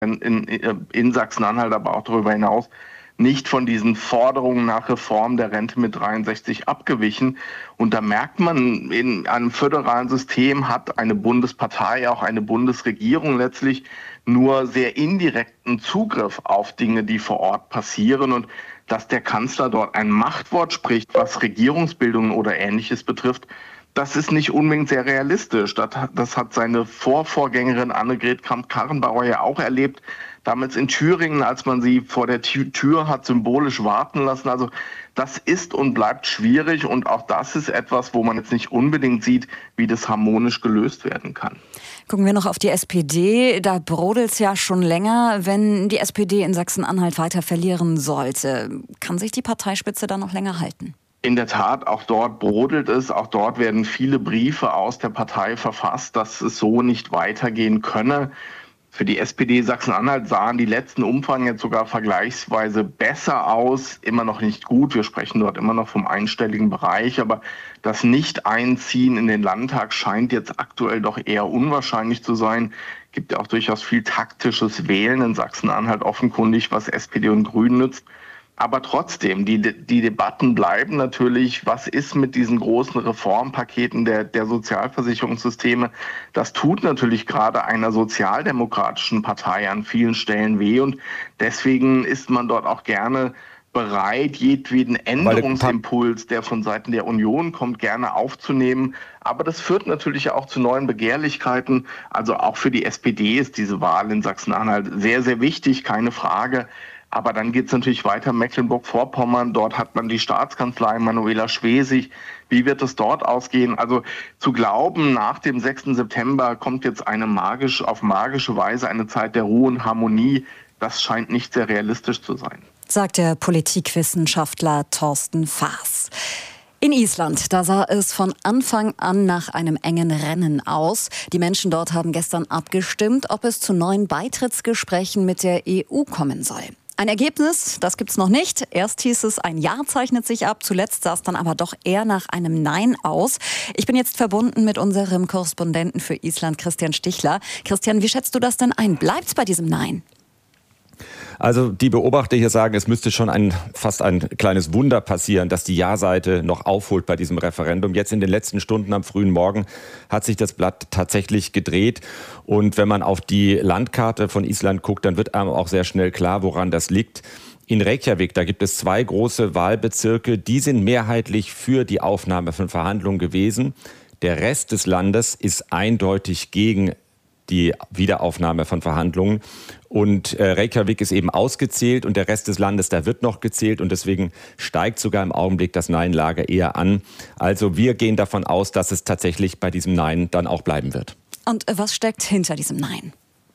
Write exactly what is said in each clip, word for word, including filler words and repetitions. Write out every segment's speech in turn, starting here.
in, in, in Sachsen-Anhalt, aber auch darüber hinaus nicht von diesen Forderungen nach Reform der Rente mit dreiundsechzig abgewichen. Und da merkt man, in einem föderalen System hat eine Bundespartei, auch eine Bundesregierung letztlich nur sehr indirekten Zugriff auf Dinge, die vor Ort passieren. Und dass der Kanzler dort ein Machtwort spricht, was Regierungsbildung oder Ähnliches betrifft, das ist nicht unbedingt sehr realistisch. Das hat seine Vorvorgängerin Annegret Kramp-Karrenbauer ja auch erlebt. Damals in Thüringen, als man sie vor der Tür hat symbolisch warten lassen. Also das ist und bleibt schwierig. Und auch das ist etwas, wo man jetzt nicht unbedingt sieht, wie das harmonisch gelöst werden kann. Gucken wir noch auf die S P D. Da brodelt es ja schon länger. Wenn die S P D in Sachsen-Anhalt weiter verlieren sollte, kann sich die Parteispitze da noch länger halten? In der Tat, auch dort brodelt es. Auch dort werden viele Briefe aus der Partei verfasst, dass es so nicht weitergehen könne. Für die S P D Sachsen-Anhalt sahen die letzten Umfragen jetzt sogar vergleichsweise besser aus. Immer noch nicht gut. Wir sprechen dort immer noch vom einstelligen Bereich. Aber das Nicht-Einziehen in den Landtag scheint jetzt aktuell doch eher unwahrscheinlich zu sein. Es gibt ja auch durchaus viel taktisches Wählen in Sachsen-Anhalt offenkundig, was S P D und Grünen nützt. Aber trotzdem, die, die Debatten bleiben natürlich, was ist mit diesen großen Reformpaketen der, der Sozialversicherungssysteme? Das tut natürlich gerade einer sozialdemokratischen Partei an vielen Stellen weh und deswegen ist man dort auch gerne bereit, jedweden Änderungsimpuls, der von Seiten der Union kommt, gerne aufzunehmen. Aber das führt natürlich auch zu neuen Begehrlichkeiten. Also auch für die S P D ist diese Wahl in Sachsen-Anhalt sehr, sehr wichtig, keine Frage. Aber dann geht es natürlich weiter Mecklenburg-Vorpommern. Dort hat man die Staatskanzlei Manuela Schwesig. Wie wird es dort ausgehen? Also zu glauben, nach dem sechsten September kommt jetzt eine magisch, auf magische Weise eine Zeit der Ruhe und Harmonie, das scheint nicht sehr realistisch zu sein. Sagt der Politikwissenschaftler Thorsten Faas. In Island, da sah es von Anfang an nach einem engen Rennen aus. Die Menschen dort haben gestern abgestimmt, ob es zu neuen Beitrittsgesprächen mit der E U kommen soll. Ein Ergebnis, das gibt's noch nicht. Erst hieß es, ein Ja zeichnet sich ab. Zuletzt sah es dann aber doch eher nach einem Nein aus. Ich bin jetzt verbunden mit unserem Korrespondenten für Island, Christian Stichler. Christian, wie schätzt du das denn ein? Bleibt's bei diesem Nein? Also die Beobachter hier sagen, es müsste schon ein, fast ein kleines Wunder passieren, dass die Ja-Seite noch aufholt bei diesem Referendum. Jetzt in den letzten Stunden am frühen Morgen hat sich das Blatt tatsächlich gedreht. Und wenn man auf die Landkarte von Island guckt, dann wird einem auch sehr schnell klar, woran das liegt. In Reykjavik, da gibt es zwei große Wahlbezirke, die sind mehrheitlich für die Aufnahme von Verhandlungen gewesen. Der Rest des Landes ist eindeutig gegen die Wiederaufnahme von Verhandlungen. Und äh, Reykjavik ist eben ausgezählt und der Rest des Landes, da wird noch gezählt und deswegen steigt sogar im Augenblick das Nein-Lager eher an. Also wir gehen davon aus, dass es tatsächlich bei diesem Nein dann auch bleiben wird. Und was steckt hinter diesem Nein?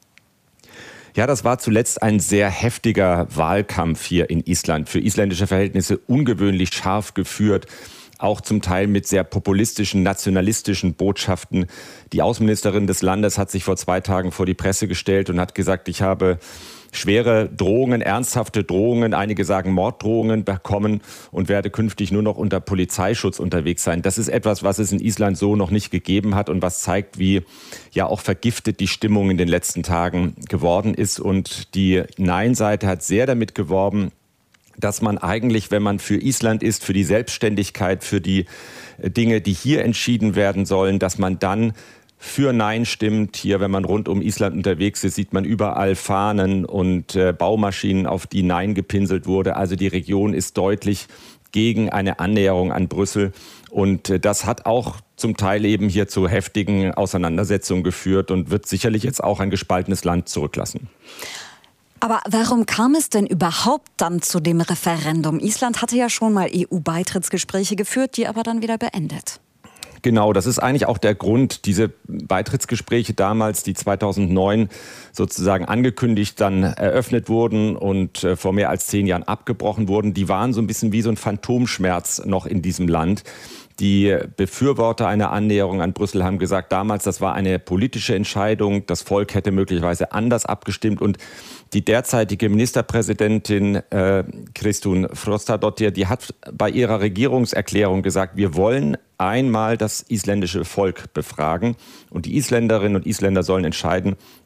Ja, das war zuletzt ein sehr heftiger Wahlkampf hier in Island. Für isländische Verhältnisse ungewöhnlich scharf geführt. Auch zum Teil mit sehr populistischen, nationalistischen Botschaften. Die Außenministerin des Landes hat sich vor zwei Tagen vor die Presse gestellt und hat gesagt, ich habe schwere Drohungen, ernsthafte Drohungen, einige sagen Morddrohungen bekommen und werde künftig nur noch unter Polizeischutz unterwegs sein. Das ist etwas, was es in Island so noch nicht gegeben hat und was zeigt, wie ja auch vergiftet die Stimmung in den letzten Tagen geworden ist. Und die Nein-Seite hat sehr damit geworben, dass man eigentlich, wenn man für Island ist, für die Selbstständigkeit, für die Dinge, die hier entschieden werden sollen, dass man dann für Nein stimmt. Hier, wenn man rund um Island unterwegs ist, sieht man überall Fahnen und äh, Baumaschinen, auf die Nein gepinselt wurde. Also die Region ist deutlich gegen eine Annäherung an Brüssel. Und äh, das hat auch zum Teil eben hier zu heftigen Auseinandersetzungen geführt und wird sicherlich jetzt auch ein gespaltenes Land zurücklassen. Aber warum kam es denn überhaupt dann zu dem Referendum? Island hatte ja schon mal E U-Beitrittsgespräche geführt, die aber dann wieder beendet. Genau, das ist eigentlich auch der Grund. Diese Beitrittsgespräche damals, die zweitausendneun sozusagen angekündigt, dann eröffnet wurden und äh, vor mehr als zehn Jahren abgebrochen wurden, die waren so ein bisschen wie so ein Phantomschmerz noch in diesem Land. Die Befürworter einer Annäherung an Brüssel haben gesagt, damals, das war eine politische Entscheidung, das Volk hätte möglicherweise anders abgestimmt und die derzeitige Ministerpräsidentin äh, Kristrún Frostadóttir, die hat bei ihrer Regierungserklärung gesagt, wir wollen einmal das isländische Volk befragen und die Isländerinnen und Isländer sollen entscheiden,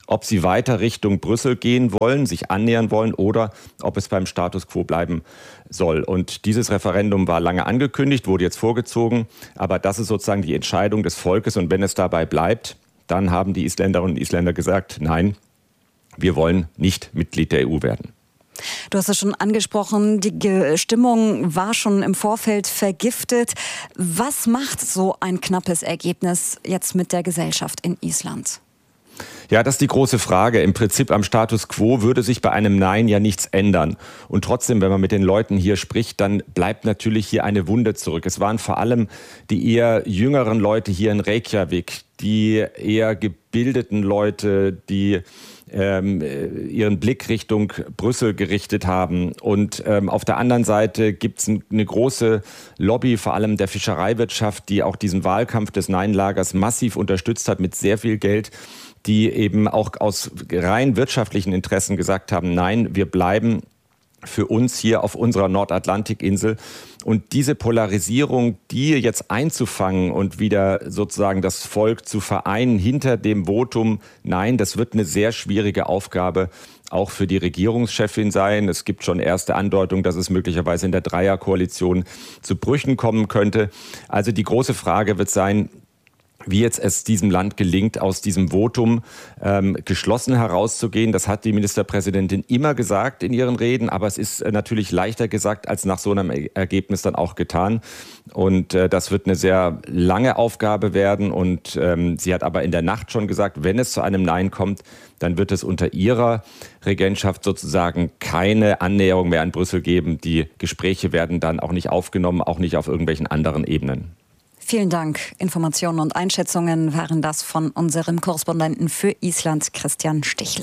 ob sie weiter Richtung Brüssel gehen wollen, sich annähern wollen oder ob es beim Status quo bleiben soll. Und dieses Referendum war lange angekündigt, wurde jetzt vorgezogen, aber das ist sozusagen die Entscheidung des Volkes und wenn es dabei bleibt, dann haben die Isländerinnen und Isländer gesagt, nein, wir wollen nicht Mitglied der E U werden. Du hast es schon angesprochen, die Stimmung war schon im Vorfeld vergiftet. Was macht so ein knappes Ergebnis jetzt mit der Gesellschaft in Island? Ja, das ist die große Frage. Im Prinzip am Status quo würde sich bei einem Nein ja nichts ändern. Und trotzdem, wenn man mit den Leuten hier spricht, dann bleibt natürlich hier eine Wunde zurück. Es waren vor allem die eher jüngeren Leute hier in Reykjavik, die eher gebildeten Leute, die ähm, ihren Blick Richtung Brüssel gerichtet haben. Und ähm, auf der anderen Seite gibt es eine große Lobby, vor allem der Fischereiwirtschaft, die auch diesen Wahlkampf des Nein-Lagers massiv unterstützt hat mit sehr viel Geld, die eben auch aus rein wirtschaftlichen Interessen gesagt haben, nein, wir bleiben für uns hier auf unserer Nordatlantikinsel. Und diese Polarisierung, die jetzt einzufangen und wieder sozusagen das Volk zu vereinen hinter dem Votum, nein, das wird eine sehr schwierige Aufgabe auch für die Regierungschefin sein. Es gibt schon erste Andeutungen, dass es möglicherweise in der Dreierkoalition zu Brüchen kommen könnte. Also die große Frage wird sein, wie jetzt es diesem Land gelingt, aus diesem Votum ähm, geschlossen herauszugehen. Das hat die Ministerpräsidentin immer gesagt in ihren Reden, aber es ist äh, natürlich leichter gesagt als nach so einem Ergebnis dann auch getan. Und äh, das wird eine sehr lange Aufgabe werden. Und ähm, sie hat aber in der Nacht schon gesagt, wenn es zu einem Nein kommt, dann wird es unter ihrer Regentschaft sozusagen keine Annäherung mehr an Brüssel geben. Die Gespräche werden dann auch nicht aufgenommen, auch nicht auf irgendwelchen anderen Ebenen. Vielen Dank. Informationen und Einschätzungen waren das von unserem Korrespondenten für Island, Christian Stichler.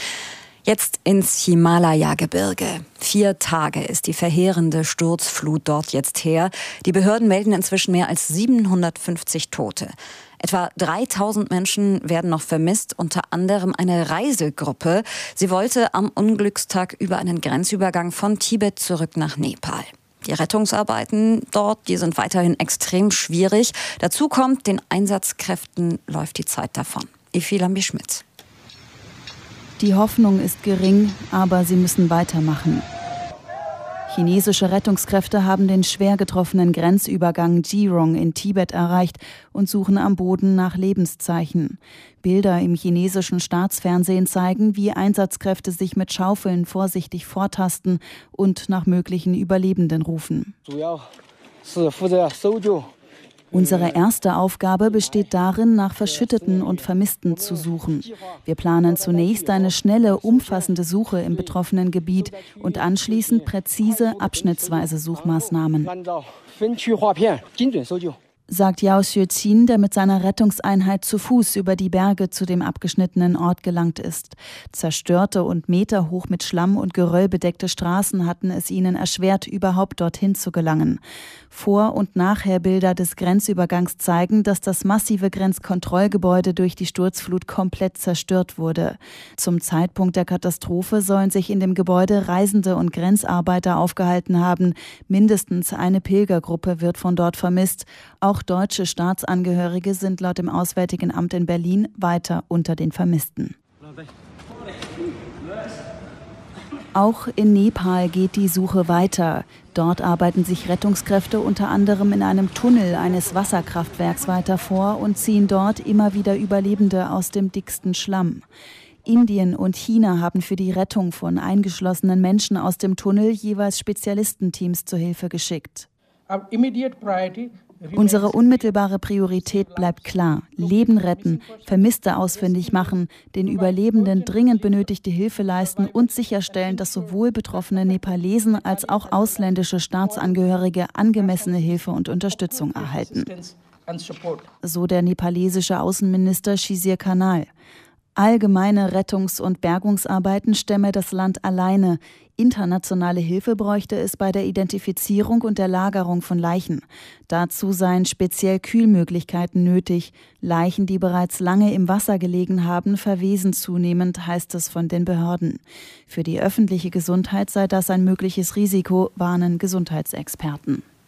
Jetzt ins Himalaya-Gebirge. Vier Tage ist die verheerende Sturzflut dort jetzt her. Die Behörden melden inzwischen mehr als siebenhundertfünfzig Tote. Etwa dreitausend Menschen werden noch vermisst, unter anderem eine Reisegruppe. Sie wollte am Unglückstag über einen Grenzübergang von Tibet zurück nach Nepal. Die Rettungsarbeiten dort, die sind weiterhin extrem schwierig. Dazu kommt, den Einsatzkräften läuft die Zeit davon. Evi Lambi-Schmidt. Die Hoffnung ist gering, aber sie müssen weitermachen. Chinesische Rettungskräfte haben den schwer getroffenen Grenzübergang Jirong in Tibet erreicht und suchen am Boden nach Lebenszeichen. Bilder im chinesischen Staatsfernsehen zeigen, wie Einsatzkräfte sich mit Schaufeln vorsichtig vortasten und nach möglichen Überlebenden rufen. Unsere erste Aufgabe besteht darin, nach Verschütteten und Vermissten zu suchen. Wir planen zunächst eine schnelle, umfassende Suche im betroffenen Gebiet und anschließend präzise, abschnittsweise Suchmaßnahmen, sagt Yao Xueqin, der mit seiner Rettungseinheit zu Fuß über die Berge zu dem abgeschnittenen Ort gelangt ist. Zerstörte und meterhoch mit Schlamm und Geröll bedeckte Straßen hatten es ihnen erschwert, überhaupt dorthin zu gelangen. Vor- und Nachherbilder des Grenzübergangs zeigen, dass das massive Grenzkontrollgebäude durch die Sturzflut komplett zerstört wurde. Zum Zeitpunkt der Katastrophe sollen sich in dem Gebäude Reisende und Grenzarbeiter aufgehalten haben. Mindestens eine Pilgergruppe wird von dort vermisst. Auch deutsche Staatsangehörige sind laut dem Auswärtigen Amt in Berlin weiter unter den Vermissten. Auch in Nepal geht die Suche weiter. Dort arbeiten sich Rettungskräfte unter anderem in einem Tunnel eines Wasserkraftwerks weiter vor und ziehen dort immer wieder Überlebende aus dem dicksten Schlamm. Indien und China haben für die Rettung von eingeschlossenen Menschen aus dem Tunnel jeweils Spezialistenteams zur Hilfe geschickt. Unsere unmittelbare Priorität bleibt klar: Leben retten, Vermisste ausfindig machen, den Überlebenden dringend benötigte Hilfe leisten und sicherstellen, dass sowohl betroffene Nepalesen als auch ausländische Staatsangehörige angemessene Hilfe und Unterstützung erhalten. So der nepalesische Außenminister Shizir Kanal. Allgemeine Rettungs- und Bergungsarbeiten stemme das Land alleine. Internationale Hilfe bräuchte es bei der Identifizierung und der Lagerung von Leichen. Dazu seien speziell Kühlmöglichkeiten nötig. Leichen, die bereits lange im Wasser gelegen haben, verwesen zunehmend, heißt es von den Behörden. Für die öffentliche Gesundheit sei das ein mögliches Risiko, warnen Gesundheitsexperten.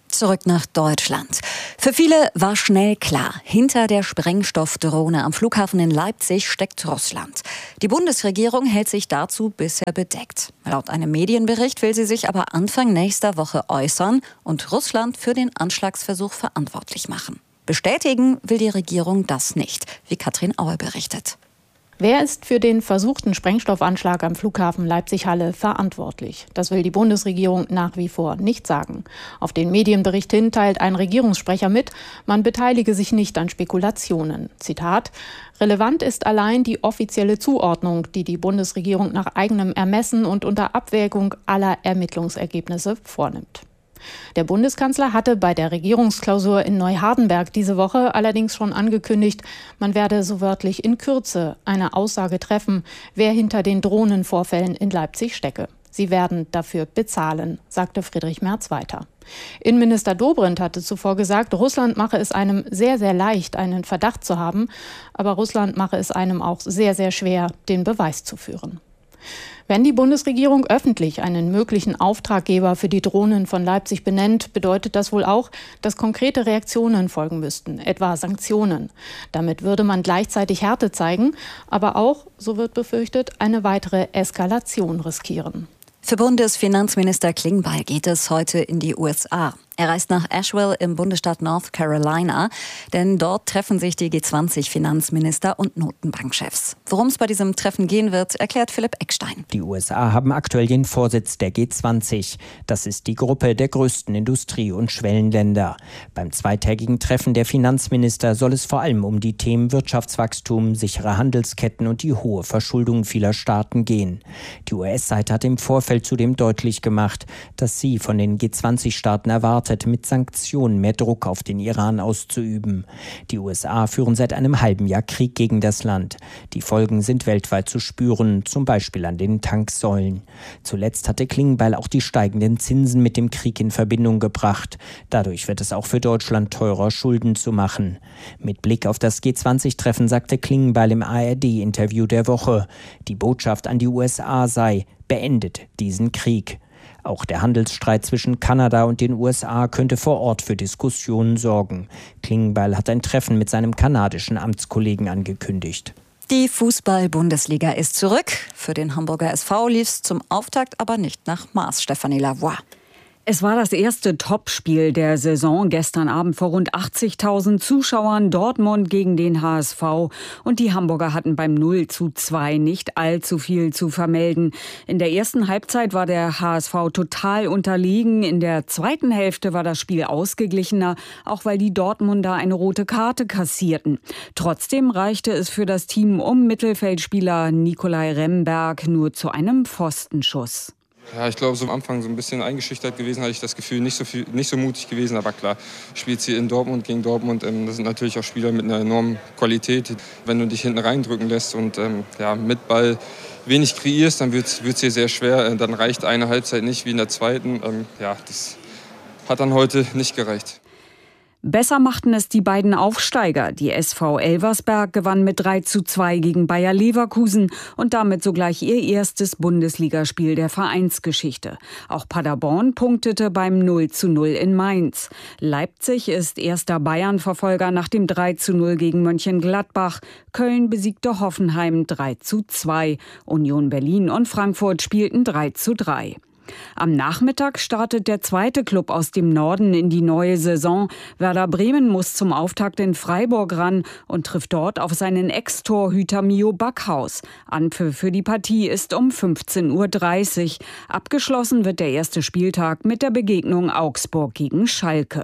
Zurück nach Deutschland. Für viele war schnell klar, hinter der Sprengstoffdrohne am Flughafen in Leipzig steckt Russland. Die Bundesregierung hält sich dazu bisher bedeckt. Laut einem Medienbericht will sie sich aber Anfang nächster Woche äußern und Russland für den Anschlagsversuch verantwortlich machen. Bestätigen will die Regierung das nicht, wie Katrin Aue berichtet. Wer ist für den versuchten Sprengstoffanschlag am Flughafen Leipzig-Halle verantwortlich? Das will die Bundesregierung nach wie vor nicht sagen. Auf den Medienbericht hin teilt ein Regierungssprecher mit, man beteilige sich nicht an Spekulationen. Zitat: Relevant ist allein die offizielle Zuordnung, die die Bundesregierung nach eigenem Ermessen und unter Abwägung aller Ermittlungsergebnisse vornimmt. Der Bundeskanzler hatte bei der Regierungsklausur in Neuhardenberg diese Woche allerdings schon angekündigt, man werde so wörtlich in Kürze eine Aussage treffen, wer hinter den Drohnenvorfällen in Leipzig stecke. Sie werden dafür bezahlen, sagte Friedrich Merz weiter. Innenminister Dobrindt hatte zuvor gesagt, Russland mache es einem sehr, sehr leicht, einen Verdacht zu haben, aber Russland mache es einem auch sehr, sehr schwer, den Beweis zu führen. Wenn die Bundesregierung öffentlich einen möglichen Auftraggeber für die Drohnen von Leipzig benennt, bedeutet das wohl auch, dass konkrete Reaktionen folgen müssten, etwa Sanktionen. Damit würde man gleichzeitig Härte zeigen, aber auch, so wird befürchtet, eine weitere Eskalation riskieren. Für Bundesfinanzminister Klingbeil geht es heute in die U S A. Er reist nach Asheville im Bundesstaat North Carolina, denn dort treffen sich die G zwanzig Finanzminister und Notenbankchefs. Worum es bei diesem Treffen gehen wird, erklärt Philipp Eckstein. Die U S A haben aktuell den Vorsitz der G zwanzig. Das ist die Gruppe der größten Industrie- und Schwellenländer. Beim zweitägigen Treffen der Finanzminister soll es vor allem um die Themen Wirtschaftswachstum, sichere Handelsketten und die hohe Verschuldung vieler Staaten gehen. Die U S-Seite hat im Vorfeld zudem deutlich gemacht, dass sie von den G zwanzig-Staaten erwartet, mit Sanktionen mehr Druck auf den Iran auszuüben. Die U S A führen seit einem halben Jahr Krieg gegen das Land. Die Folgen sind weltweit zu spüren, zum Beispiel an den Tanksäulen. Zuletzt hatte Klingbeil auch die steigenden Zinsen mit dem Krieg in Verbindung gebracht. Dadurch wird es auch für Deutschland teurer, Schulden zu machen. Mit Blick auf das G zwanzig-Treffen sagte Klingbeil im A R D-Interview der Woche, die Botschaft an die U S A sei: Beendet diesen Krieg. Auch der Handelsstreit zwischen Kanada und den U S A könnte vor Ort für Diskussionen sorgen. Klingbeil hat ein Treffen mit seinem kanadischen Amtskollegen angekündigt. Die Fußball-Bundesliga ist zurück. Für den Hamburger S V lief es zum Auftakt aber nicht nach Maß. Stefanie Lavoie. Es war das erste Topspiel der Saison gestern Abend vor rund achtzigtausend Zuschauern. Dortmund gegen den H S V. Und die Hamburger hatten beim null zu zwei nicht allzu viel zu vermelden. In der ersten Halbzeit war der H S V total unterlegen. In der zweiten Hälfte war das Spiel ausgeglichener, auch weil die Dortmunder eine rote Karte kassierten. Trotzdem reichte es für das Team um Mittelfeldspieler Nikolai Remberg nur zu einem Pfostenschuss. Ja, ich glaube, so am Anfang so ein bisschen eingeschüchtert gewesen, hatte ich das Gefühl, nicht so viel, nicht so mutig gewesen. Aber klar, spielst hier in Dortmund gegen Dortmund. Ähm, das sind natürlich auch Spieler mit einer enormen Qualität. Wenn du dich hinten reindrücken lässt und ähm, ja, mit Ball wenig kreierst, dann wird es hier sehr schwer. Dann reicht eine Halbzeit nicht wie in der zweiten. Ähm, ja, das hat dann heute nicht gereicht. Besser machten es die beiden Aufsteiger. Die S V Elversberg gewann mit drei zu zwei gegen Bayer Leverkusen und damit sogleich ihr erstes Bundesligaspiel der Vereinsgeschichte. Auch Paderborn punktete beim null zu null in Mainz. Leipzig ist erster Bayern-Verfolger nach dem drei zu null gegen Mönchengladbach. Köln besiegte Hoffenheim drei zu zwei. Union Berlin und Frankfurt spielten drei zu drei. Am Nachmittag startet der zweite Klub aus dem Norden in die neue Saison. Werder Bremen muss zum Auftakt in Freiburg ran und trifft dort auf seinen Ex-Torhüter Mio Backhaus. Anpfiff für die Partie ist um fünfzehn Uhr dreißig. Abgeschlossen wird der erste Spieltag mit der Begegnung Augsburg gegen Schalke.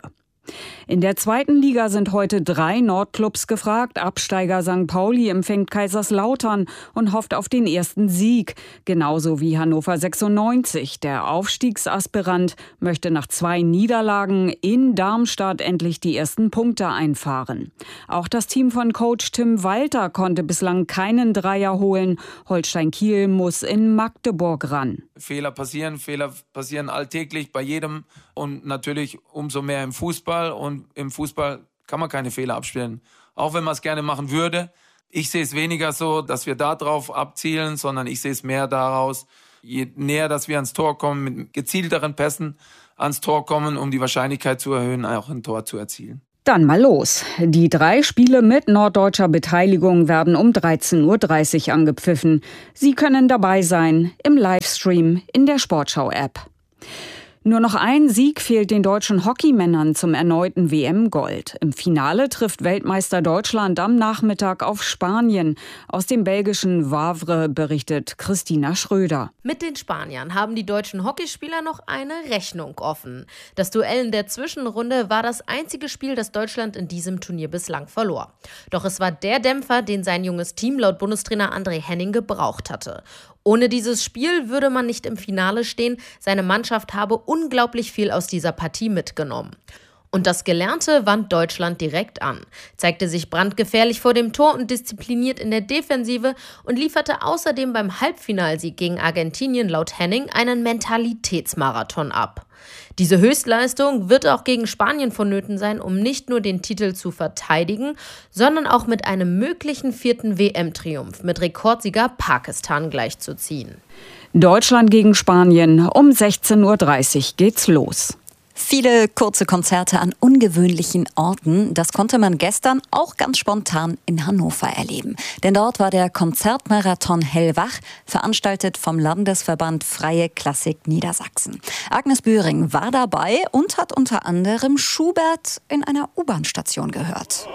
In der zweiten Liga sind heute drei Nordclubs gefragt. Absteiger Sankt Pauli empfängt Kaiserslautern und hofft auf den ersten Sieg. Genauso wie Hannover sechsundneunzig. Der Aufstiegsaspirant möchte nach zwei Niederlagen in Darmstadt endlich die ersten Punkte einfahren. Auch das Team von Coach Tim Walter konnte bislang keinen Dreier holen. Holstein Kiel muss in Magdeburg ran. Fehler passieren, Fehler passieren alltäglich bei jedem und natürlich umso mehr im Fußball. Und im Fußball kann man keine Fehler abspielen, auch wenn man es gerne machen würde. Ich sehe es weniger so, dass wir da drauf abzielen, sondern ich sehe es mehr daraus, Je näher, dass wir ans Tor kommen, mit gezielteren Pässen ans Tor kommen, um die Wahrscheinlichkeit zu erhöhen, auch ein Tor zu erzielen. Dann mal los. Die drei Spiele mit norddeutscher Beteiligung werden um dreizehn Uhr dreißig angepfiffen. Sie können dabei sein im Livestream in der Sportschau-App. Nur noch ein Sieg fehlt den deutschen Hockeymännern zum erneuten W M-Gold. Im Finale trifft Weltmeister Deutschland am Nachmittag auf Spanien. Aus dem belgischen Wavre berichtet Christina Schröder. Mit den Spaniern haben die deutschen Hockeyspieler noch eine Rechnung offen. Das Duell in der Zwischenrunde war das einzige Spiel, das Deutschland in diesem Turnier bislang verlor. Doch es war der Dämpfer, den sein junges Team laut Bundestrainer André Henning gebraucht hatte. Ohne dieses Spiel würde man nicht im Finale stehen. Seine Mannschaft habe unglaublich viel aus dieser Partie mitgenommen. Und das Gelernte wand Deutschland direkt an, zeigte sich brandgefährlich vor dem Tor und diszipliniert in der Defensive und lieferte außerdem beim Halbfinalsieg gegen Argentinien laut Henning einen Mentalitätsmarathon ab. Diese Höchstleistung wird auch gegen Spanien vonnöten sein, um nicht nur den Titel zu verteidigen, sondern auch mit einem möglichen vierten W M-Triumph mit Rekordsieger Pakistan gleichzuziehen. Deutschland gegen Spanien, um sechzehn Uhr dreißig geht's los. Viele kurze Konzerte an ungewöhnlichen Orten, das konnte man gestern auch ganz spontan in Hannover erleben. Denn dort war der Konzertmarathon Hellwach, veranstaltet vom Landesverband Freie Klassik Niedersachsen. Agnes Bühring war dabei und hat unter anderem Schubert in einer U-Bahn-Station gehört.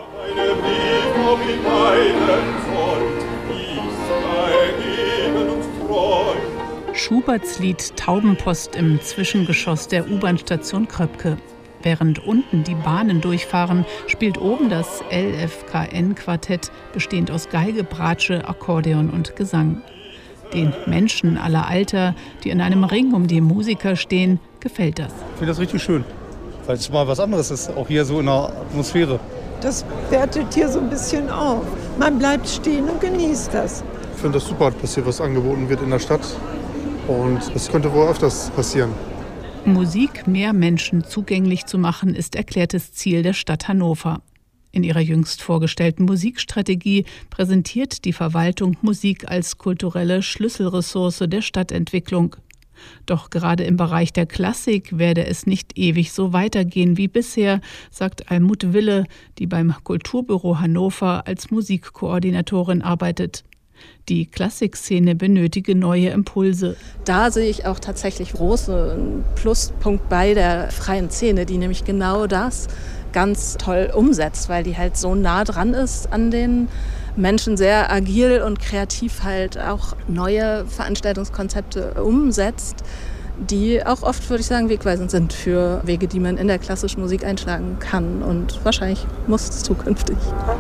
Schuberts Lied Taubenpost im Zwischengeschoss der U-Bahn-Station Kröpke. Während unten die Bahnen durchfahren, spielt oben das L F K N-Quartett, bestehend aus Geige, Bratsche, Akkordeon und Gesang. Den Menschen aller Alter, die in einem Ring um die Musiker stehen, gefällt das. Ich finde das richtig schön, weil es mal was anderes ist, auch hier so in der Atmosphäre. Das wertet hier so ein bisschen auf. Man bleibt stehen und genießt das. Ich finde das super, dass hier was angeboten wird in der Stadt. Und das könnte wohl öfters passieren. Musik mehr Menschen zugänglich zu machen, ist erklärtes Ziel der Stadt Hannover. In ihrer jüngst vorgestellten Musikstrategie präsentiert die Verwaltung Musik als kulturelle Schlüsselressource der Stadtentwicklung. Doch gerade im Bereich der Klassik werde es nicht ewig so weitergehen wie bisher, sagt Almut Wille, die beim Kulturbüro Hannover als Musikkoordinatorin arbeitet. Die Klassikszene benötige neue Impulse. Da sehe ich auch tatsächlich großen Pluspunkt bei der freien Szene, die nämlich genau das ganz toll umsetzt, weil die halt so nah dran ist an den Menschen, sehr agil und kreativ halt auch neue Veranstaltungskonzepte umsetzt, die auch oft, würde ich sagen, wegweisend sind für Wege, die man in der klassischen Musik einschlagen kann und wahrscheinlich muss es zukünftig.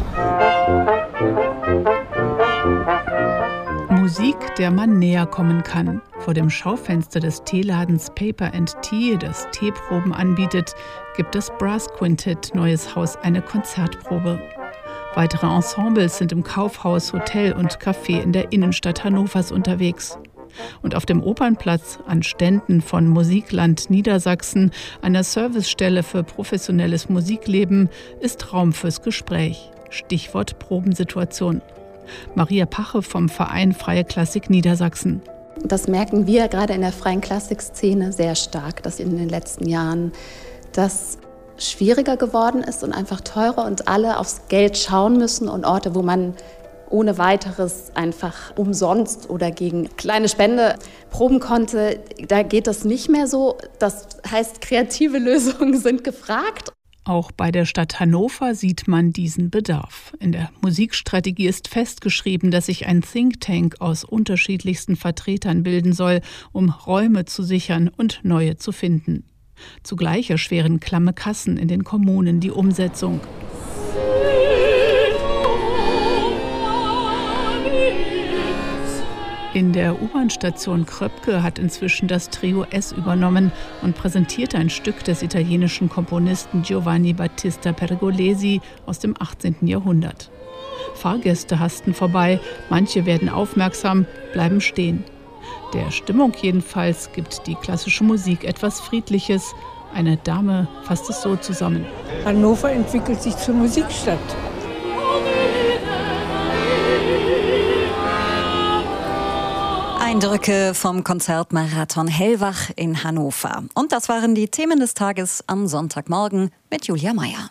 Musik, der man näher kommen kann. Vor dem Schaufenster des Teeladens Paper and Tea, das Teeproben anbietet, gibt das Brass Quintett Neues Haus eine Konzertprobe. Weitere Ensembles sind im Kaufhaus, Hotel und Café in der Innenstadt Hannovers unterwegs. Und auf dem Opernplatz, an Ständen von Musikland Niedersachsen, einer Servicestelle für professionelles Musikleben, ist Raum fürs Gespräch. Stichwort Probensituation. Maria Pache vom Verein Freie Klassik Niedersachsen. Das merken wir gerade in der freien Klassikszene sehr stark, dass in den letzten Jahren das schwieriger geworden ist und einfach teurer und alle aufs Geld schauen müssen und Orte, wo man ohne weiteres einfach umsonst oder gegen kleine Spende proben konnte, da geht das nicht mehr so. Das heißt, kreative Lösungen sind gefragt. Auch bei der Stadt Hannover sieht man diesen Bedarf. In der Musikstrategie ist festgeschrieben, dass sich ein Think Tank aus unterschiedlichsten Vertretern bilden soll, um Räume zu sichern und neue zu finden. Zugleich erschweren klamme Kassen in den Kommunen die Umsetzung. In der U-Bahn-Station Kröpke hat inzwischen das Trio S übernommen und präsentiert ein Stück des italienischen Komponisten Giovanni Battista Pergolesi aus dem achtzehnten Jahrhundert. Fahrgäste hasten vorbei, manche werden aufmerksam, bleiben stehen. Der Stimmung jedenfalls gibt die klassische Musik etwas Friedliches. Eine Dame fasst es so zusammen. Hannover entwickelt sich zur Musikstadt. Ein Eindrücke vom Konzertmarathon Hellwach in Hannover. Und das waren die Themen des Tages am Sonntagmorgen mit Julia Meyer.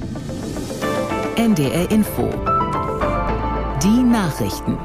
N D R Info. Die Nachrichten.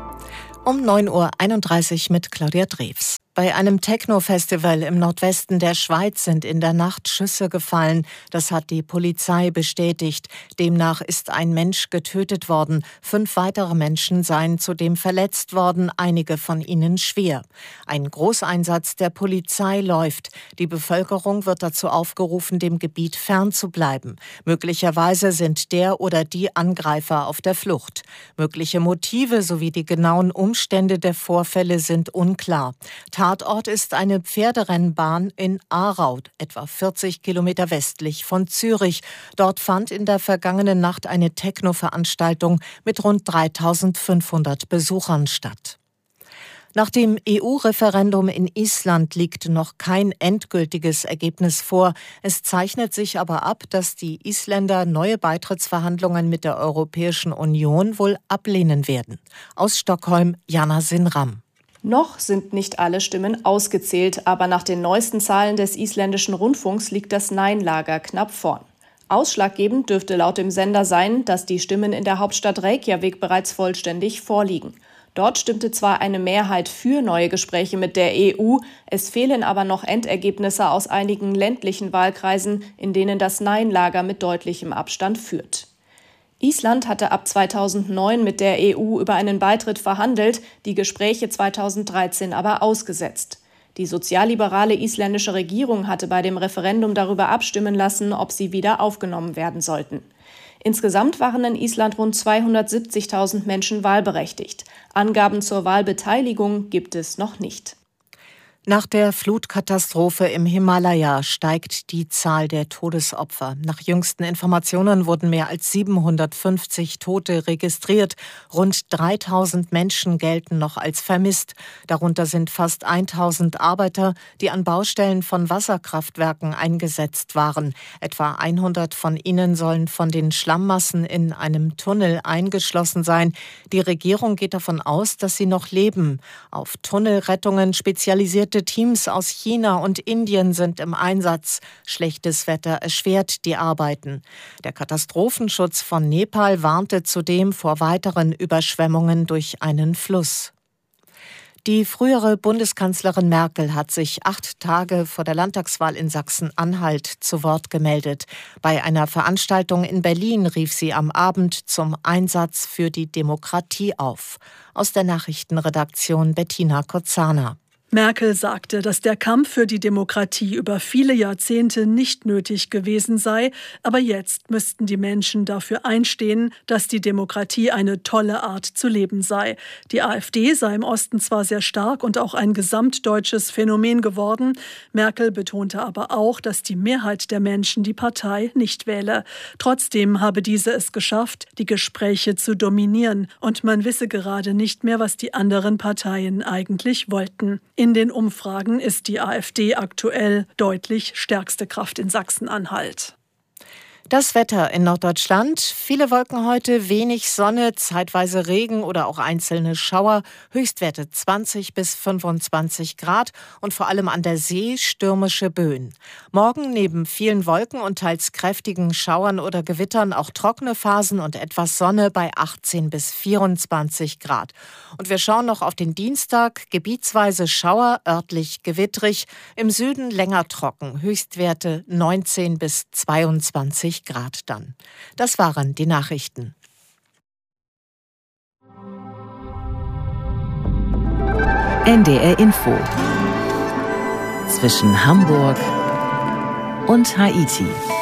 Um neun Uhr einunddreißig mit Claudia Drews. Bei einem Techno-Festival im Nordwesten der Schweiz sind in der Nacht Schüsse gefallen. Das hat die Polizei bestätigt. Demnach ist ein Mensch getötet worden. Fünf weitere Menschen seien zudem verletzt worden, einige von ihnen schwer. Ein Großeinsatz der Polizei läuft. Die Bevölkerung wird dazu aufgerufen, dem Gebiet fernzubleiben. Möglicherweise sind der oder die Angreifer auf der Flucht. Mögliche Motive sowie die genauen Umstände der Vorfälle sind unklar. Tatort ist eine Pferderennbahn in Aarau, etwa vierzig Kilometer westlich von Zürich. Dort fand in der vergangenen Nacht eine Techno-Veranstaltung mit rund dreitausendfünfhundert Besuchern statt. Nach dem E U-Referendum in Island liegt noch kein endgültiges Ergebnis vor. Es zeichnet sich aber ab, dass die Isländer neue Beitrittsverhandlungen mit der Europäischen Union wohl ablehnen werden. Aus Stockholm, Jana Sinram. Noch sind nicht alle Stimmen ausgezählt, aber nach den neuesten Zahlen des isländischen Rundfunks liegt das Nein-Lager knapp vorn. Ausschlaggebend dürfte laut dem Sender sein, dass die Stimmen in der Hauptstadt Reykjavik bereits vollständig vorliegen. Dort stimmte zwar eine Mehrheit für neue Gespräche mit der E U, es fehlen aber noch Endergebnisse aus einigen ländlichen Wahlkreisen, in denen das Nein-Lager mit deutlichem Abstand führt. Island hatte ab zweitausendneun mit der E U über einen Beitritt verhandelt, die Gespräche zweitausenddreizehn aber ausgesetzt. Die sozialliberale isländische Regierung hatte bei dem Referendum darüber abstimmen lassen, ob sie wieder aufgenommen werden sollten. Insgesamt waren in Island rund zweihundertsiebzigtausend Menschen wahlberechtigt. Angaben zur Wahlbeteiligung gibt es noch nicht. Nach der Flutkatastrophe im Himalaya steigt die Zahl der Todesopfer. Nach jüngsten Informationen wurden mehr als siebenhundertfünfzig Tote registriert. Rund dreitausend Menschen gelten noch als vermisst. Darunter sind fast tausend Arbeiter, die an Baustellen von Wasserkraftwerken eingesetzt waren. Etwa hundert von ihnen sollen von den Schlammmassen in einem Tunnel eingeschlossen sein. Die Regierung geht davon aus, dass sie noch leben. Auf Tunnelrettungen spezialisiert Teams aus China und Indien sind im Einsatz. Schlechtes Wetter erschwert die Arbeiten. Der Katastrophenschutz von Nepal warnte zudem vor weiteren Überschwemmungen durch einen Fluss. Die frühere Bundeskanzlerin Merkel hat sich acht Tage vor der Landtagswahl in Sachsen-Anhalt zu Wort gemeldet. Bei einer Veranstaltung in Berlin rief sie am Abend zum Einsatz für die Demokratie auf. Aus der Nachrichtenredaktion Bettina Kozana. Merkel sagte, dass der Kampf für die Demokratie über viele Jahrzehnte nicht nötig gewesen sei, aber jetzt müssten die Menschen dafür einstehen, dass die Demokratie eine tolle Art zu leben sei. Die AfD sei im Osten zwar sehr stark und auch ein gesamtdeutsches Phänomen geworden, Merkel betonte aber auch, dass die Mehrheit der Menschen die Partei nicht wähle. Trotzdem habe diese es geschafft, die Gespräche zu dominieren, und man wisse gerade nicht mehr, was die anderen Parteien eigentlich wollten. In den Umfragen ist die AfD aktuell deutlich stärkste Kraft in Sachsen-Anhalt. Das Wetter in Norddeutschland. Viele Wolken heute, wenig Sonne, zeitweise Regen oder auch einzelne Schauer. Höchstwerte zwanzig bis fünfundzwanzig Grad und vor allem an der See stürmische Böen. Morgen neben vielen Wolken und teils kräftigen Schauern oder Gewittern auch trockene Phasen und etwas Sonne bei achtzehn bis vierundzwanzig Grad. Und wir schauen noch auf den Dienstag. Gebietsweise Schauer, örtlich gewittrig. Im Süden länger trocken. Höchstwerte neunzehn bis zweiundzwanzig Grad dann. Das waren die Nachrichten. N D R Info. Zwischen Hamburg und Haiti.